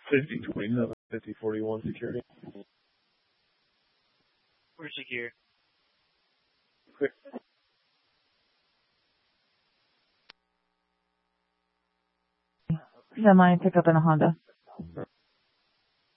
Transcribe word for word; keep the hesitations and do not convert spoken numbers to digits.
fifty twenty-seven, fifty forty-one security. We're secure. Quick. Semi pickup in a Honda.